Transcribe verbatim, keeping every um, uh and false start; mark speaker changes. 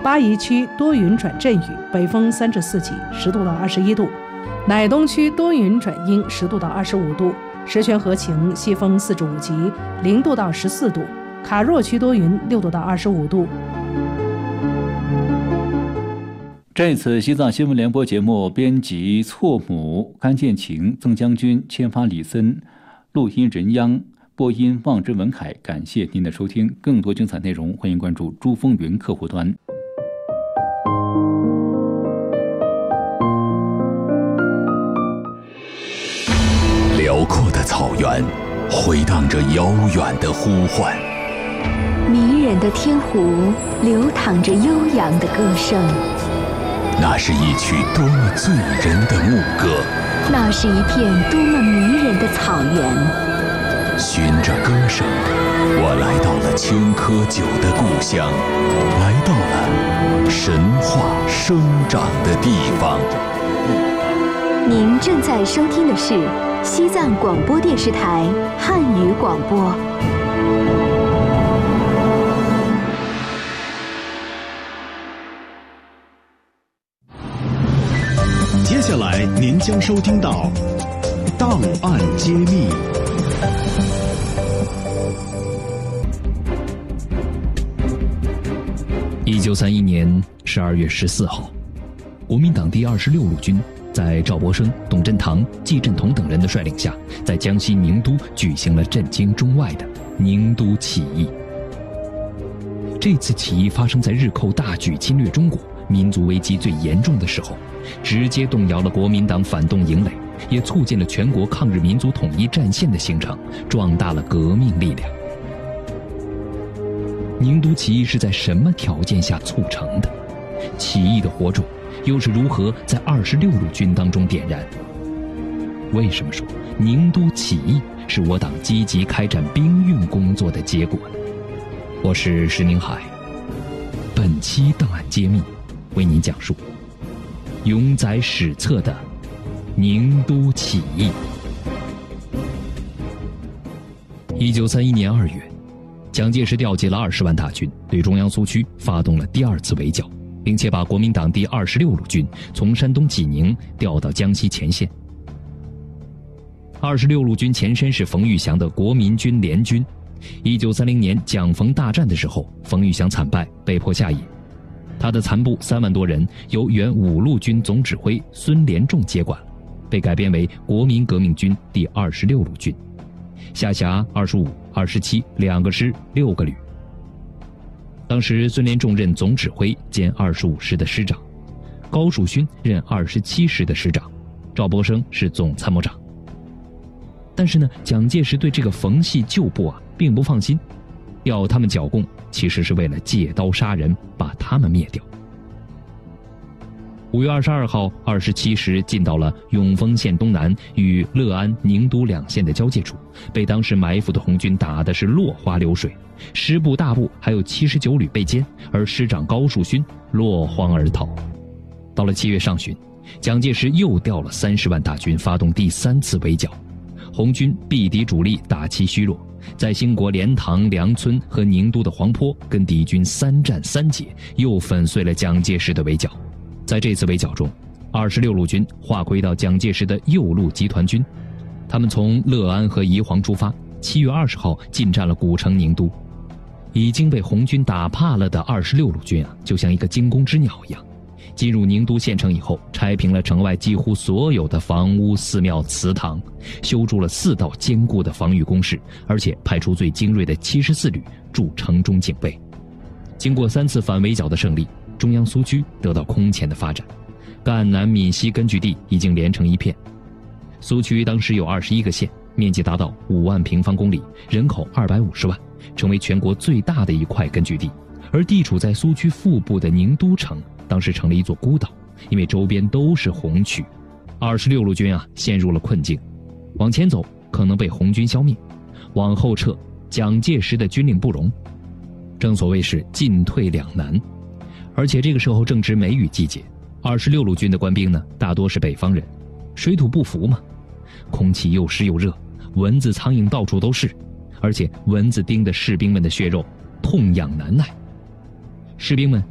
Speaker 1: 巴宜区多云转阵雨，北风三至四级，十度到二十一度；乃东区多云转阴，十度到二十五度；石泉河晴，西风四至五级，零度到十四度；卡若区多云，六度到二十五度。
Speaker 2: 这次西藏新闻联播节目编辑错母、甘建晴、曾将军、签发李森，录音任央，播音望之文凯。感谢您的收听，更多精彩内容欢迎关注珠峰云客户端。
Speaker 3: 辽阔的草原回荡着遥远的呼唤，
Speaker 4: 迷人的天湖流淌着悠扬的歌声。
Speaker 3: 那是一曲多么醉人的牧歌，
Speaker 4: 那是一片多么迷人的草原。
Speaker 3: 循着歌声，我来到了青稞酒的故乡，来到了神话生长的地方。
Speaker 4: 您正在收听的是西藏广播电视台汉语广播。
Speaker 5: 接下来您将收听到《档案揭秘》。
Speaker 6: 一九三一年十二月十四号，国民党第二十六路军在赵博生、董振堂、季振同等人的率领下，在江西宁都举行了震惊中外的宁都起义。这次起义发生在日寇大举侵略中国、民族危机最严重的时候，直接动摇了国民党反动营垒，也促进了全国抗日民族统一战线的形成，壮大了革命力量。宁都起义是在什么条件下促成的？起义的火种又是如何在二十六路军当中点燃？为什么说宁都起义是我党积极开展兵运工作的结果呢？我是石宁海，本期档案揭秘为您讲述永载史册的宁都起义。一九三一年二月，蒋介石调集了二十万大军，对中央苏区发动了第二次围剿，并且把国民党第二十六路军从山东济宁调到江西前线。二十六路军前身是冯玉祥的国民军联军。一九三零年蒋冯大战的时候，冯玉祥惨败，被迫下野。他的残部三万多人由原五路军总指挥孙连仲接管了，被改编为国民革命军第二十六路军，下辖二十五、二十七两个师六个旅。当时孙连仲任总指挥兼二十五师的师长，高树勋任二十七师的师长，赵博生是总参谋长。但是呢，蒋介石对这个冯系旧部啊并不放心，要他们剿共，其实是为了借刀杀人，把他们灭掉。五月二十二号，二十七师进到了永丰县东南与乐安、宁都两县的交界处，被当时埋伏的红军打的是落花流水，师部大部还有七十九旅被歼，而师长高树勋落荒而逃。到了七月上旬，蒋介石又调了三十万大军发动第三次围剿，红军避敌主力大旗虚弱，在兴国莲塘、梁村和宁都的黄坡跟敌军三战三捷，又粉碎了蒋介石的围剿。在这次围剿中，二十六路军划归到蒋介石的右路集团军，他们从乐安和宜黄出发，七月二十号进占了古城宁都。已经被红军打怕了的二十六路军啊，就像一个惊弓之鸟一样，进入宁都县城以后，拆平了城外几乎所有的房屋、寺庙、祠堂，修筑了四道坚固的防御工事，而且派出最精锐的七十四旅驻城中警卫。经过三次反围剿的胜利，中央苏区得到空前的发展，赣南闽西根据地已经连成一片。苏区当时有二十一个县，面积达到五万平方公里，人口二百五十万，成为全国最大的一块根据地。而地处在苏区腹部的宁都城当时成了一座孤岛，因为周边都是红区。二十六路军啊陷入了困境，往前走可能被红军消灭，往后撤蒋介石的军令不容，正所谓是进退两难。而且这个时候正值梅雨季节，二十六路军的官兵呢大多是北方人，水土不服嘛，空气又湿又热，蚊子苍蝇到处都是，而且蚊子叮的士兵们的血肉痛痒难耐。士兵们